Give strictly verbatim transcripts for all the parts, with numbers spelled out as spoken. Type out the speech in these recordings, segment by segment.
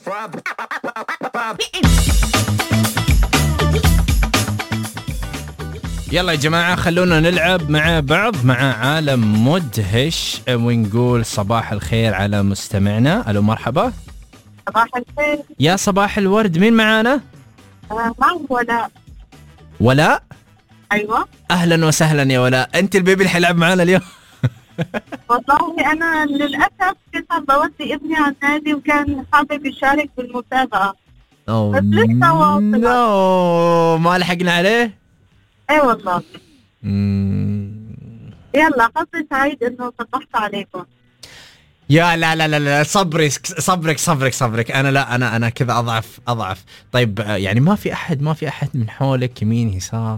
يلا يا جماعة خلونا نلعب مع بعض مع عالم مدهش ونقول صباح الخير على مستمعنا. ألو مرحبا. صباح الخير. يا صباح الورد، مين معانا؟ آه معك ولاء. ولاء؟ أيوة. أهلا وسهلا يا ولاء، أنت البيبي اللي حيلعب معانا اليوم. والله أنا للأسف كنت بودي ابني على النادي وكان حابب يشارك بالمسابقة. أوه بس لسه واصل. نو ما لحقنا عليه؟ اي والله. مم. يلا حظي سعيد انه صبحت عليكم. يا لا لا لا لا صبرك صبرك صبرك صبرك انا لا انا انا كذا اضعف اضعف. طيب يعني ما في احد ما في احد من حولك يمين يسار؟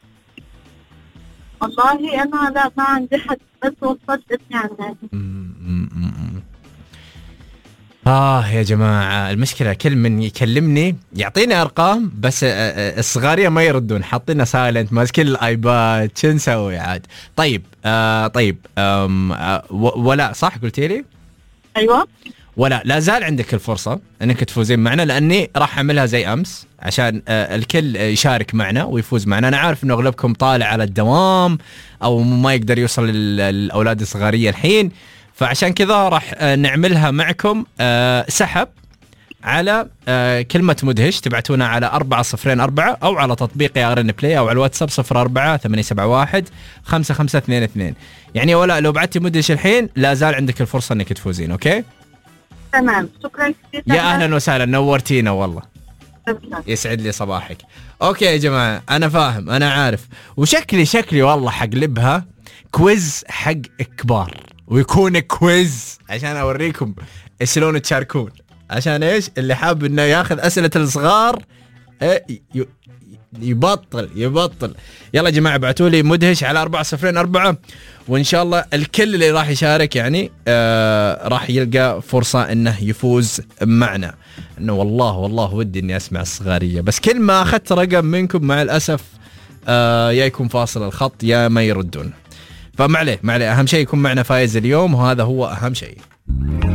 والله انا لا ما عندي حد، بس وصلت ابني على النادي. آه يا جماعة المشكلة كل من يكلمني يعطيني أرقام بس الصغارية ما يردون، حاطينها سايلنت ماسكين الآيباد، شو نسوي عاد؟ طيب آه طيب آه ولا صح قلتي لي؟ أيوة. ولا لا زال عندك الفرصة أنك تفوزين معنا، لأني راح أعملها زي أمس عشان آه الكل يشارك معنا ويفوز معنا. أنا عارف أنه أغلبكم طالع على الدوام أو ما يقدر يوصل للأولاد الصغارية الحين، فعشان كذا راح نعملها معكم سحب على كلمة مدهش، تبعتونا على أربعة صفرين أربعة أو على تطبيق يا غرن بلاي أو على الواتساب صفر أربعة ثمانية سبعة واحد خمسة خمسة اثنين اثنين. يعني ولا لو بعتي مدهش الحين لا زال عندك الفرصة أنك تفوزين. أوكي تمام، شكرا كثير. يا أهلا وسهلا، نورتينا والله. شكرا. يسعد لي صباحك. أوكي يا جماعة أنا فاهم أنا عارف، وشكلي شكلي والله حقلبها كويز حق كبار، ويكون كويز عشان أوريكم شلون تشاركون، عشان إيش اللي حاب إنه ياخذ أسئلة الصغار يبطل يبطل. يلا يا جماعة ابعتوا لي مدهش على أربعة صفرين أربعة، وإن شاء الله الكل اللي راح يشارك يعني آه راح يلقى فرصة إنه يفوز معنا. إنه والله والله ودي إني أسمع الصغارية، بس كل ما أخذت رقم منكم مع الأسف آه يا يكون فاصل الخط يا ما يردون، فمعليه معليه أهم شيء يكون معنا فايز اليوم، وهذا هو أهم شيء.